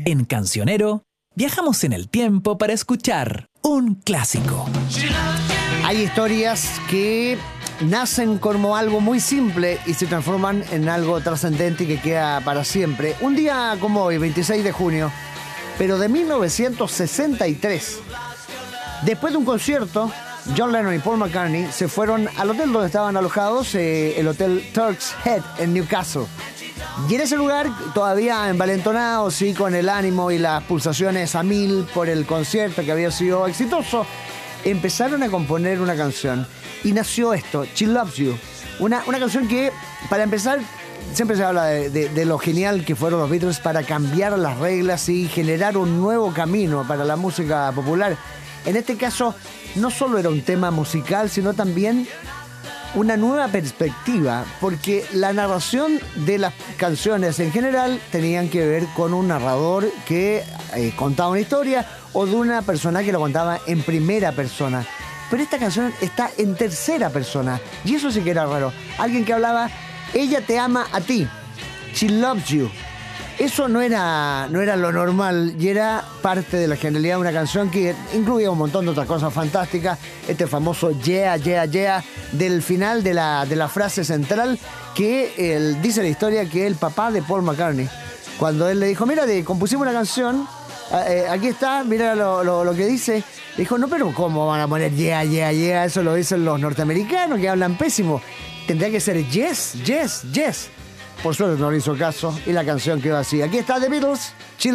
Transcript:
En Cancionero, viajamos en el tiempo para escuchar un clásico. Hay historias que nacen como algo muy simple y se transforman en algo trascendente y que queda para siempre. Un día como hoy, 26 de junio, pero de 1963, después de un concierto, John Lennon y Paul McCartney se fueron al hotel donde estaban alojados, el Hotel Turk's Head en Newcastle. Y en ese lugar, todavía envalentonados, sí, con el ánimo y las pulsaciones a mil por el concierto que había sido exitoso, empezaron a componer una canción. Y nació esto, She Loves You. Una canción que, para empezar, siempre se habla de lo genial que fueron los Beatles para cambiar las reglas y generar un nuevo camino para la música popular. En este caso, no solo era un tema musical, sino también una nueva perspectiva, porque la narración de las canciones en general tenían que ver con un narrador que contaba una historia o de una persona que lo contaba en primera persona. Pero esta canción está en tercera persona, y eso sí que era raro. Alguien que hablaba, ella te ama a ti, she loves you. Eso no era lo normal y era parte de la genialidad de una canción que incluía un montón de otras cosas fantásticas. Este famoso yeah, yeah, yeah del final de la frase central que dice la historia que el papá de Paul McCartney, cuando él le dijo, mira, compusimos una canción, aquí está, mira lo que dice. Le dijo, no, pero ¿cómo van a poner yeah, yeah, yeah? Eso lo dicen los norteamericanos que hablan pésimo. Tendría que ser yes, yes, yes. Por suerte no le hizo caso y la canción quedó así. Aquí está The Beatles, Chill.